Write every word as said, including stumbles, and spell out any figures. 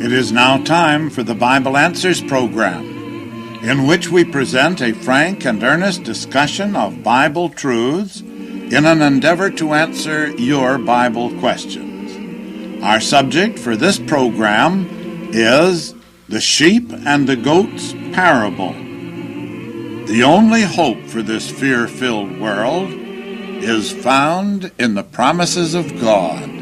It is now time for the Bible Answers program, in which we present a frank and earnest discussion of Bible truths in an endeavor to answer your Bible questions. Our subject for this program is the sheep and the goats parable. The only hope for this fear-filled world is found in the promises of God.